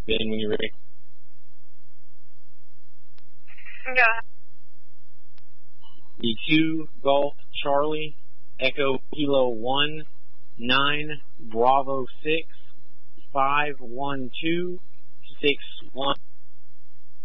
Ben, when you're ready. Yeah. E2 Golf Charlie Echo Kilo 1 9 Bravo 6 5 1 2 6 1